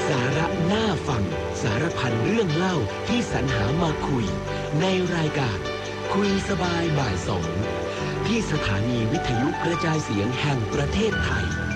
สาระน่าฟังสารพันเรื่องเล่าที่สรรหามาคุยในรายการคุยสบายบ่ายสองที่สถานีวิทยุกระจายเสียงแห่งประเทศไทย